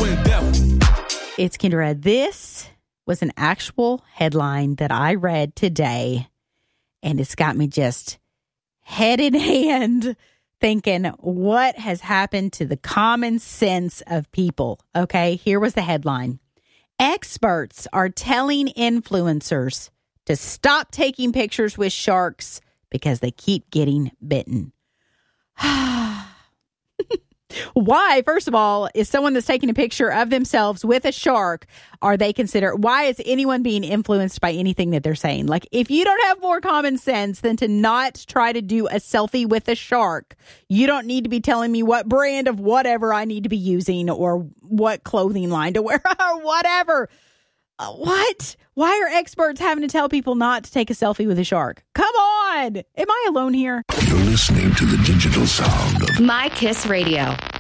and deaf. It's Kendra. This was an actual headline that I read today, and it's got me just head in hand thinking, what has happened to the common sense of people? Okay, here was the headline. Experts are telling influencers to stop taking pictures with sharks because they keep getting bitten. Why, first of all, is someone that's taking a picture of themselves with a shark, are they considered, why is anyone being influenced by anything that they're saying? Like, if you don't have more common sense than to not try to do a selfie with a shark, you don't need to be telling me what brand of whatever I need to be using or what clothing line to wear or whatever. What? Why are experts having to tell people not to take a selfie with a shark? Come on. Am I alone here? You're listening to the digital sound of My Kiss Radio.